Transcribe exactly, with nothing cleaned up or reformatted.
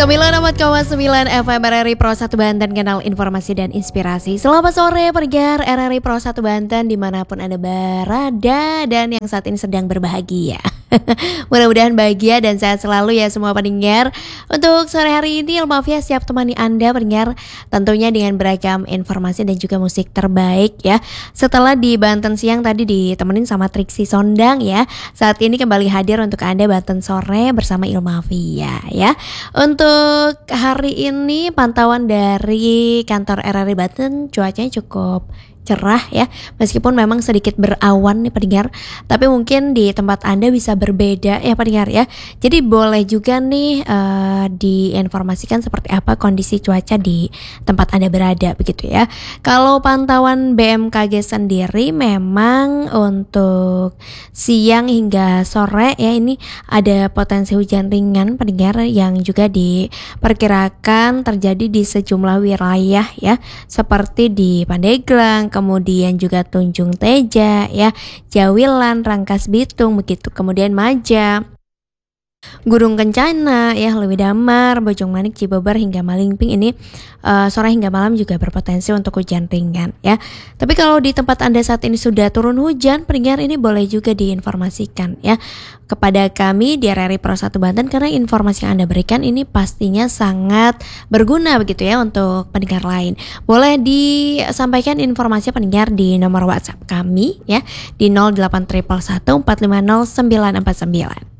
sembilan puluh empat koma sembilan F M R R I Pro satu Banten, kanal informasi dan inspirasi. Selamat sore pendengar R R I Pro satu Banten dimanapun Anda berada dan yang saat ini sedang berbahagia. Mudah-mudahan bahagia dan sehat selalu ya semua pendengar. Untuk sore hari ini Ilmafia siap temani Anda pendengar, tentunya dengan beragam informasi dan juga musik terbaik ya. Setelah di Banten siang tadi ditemenin sama Triksi Sondang ya, saat ini kembali hadir untuk Anda Banten sore bersama Ilmafia ya. Untuk hari ini pantauan dari kantor R R I Banten, cuacanya cukup cerah ya, meskipun memang sedikit berawan nih pendengar, tapi mungkin di tempat Anda bisa berbeda ya pendengar ya. Jadi boleh juga nih uh, diinformasikan seperti apa kondisi cuaca di tempat Anda berada begitu ya. Kalau pantauan B M K G sendiri memang untuk siang hingga sore ya, ini ada potensi hujan ringan pendengar yang juga diperkirakan terjadi di sejumlah wilayah ya, seperti di Pandeglang, kemudian juga Tunjung Teja ya, Jawilan, Rangkas Bitung begitu, kemudian Maja, Gunung Kencana ya, Lewi Damar, Bojong Manik, Cibobar hingga Malingping ini uh, sore hingga malam juga berpotensi untuk hujan ringan ya. Tapi kalau di tempat Anda saat ini sudah turun hujan, pendengar ini boleh juga diinformasikan ya kepada kami di R R I Pro satu Banten, karena informasi yang Anda berikan ini pastinya sangat berguna begitu ya untuk pendengar lain. Boleh disampaikan informasi pendengar di nomor WhatsApp kami ya di nol delapan satu satu satu empat lima nol sembilan empat sembilan.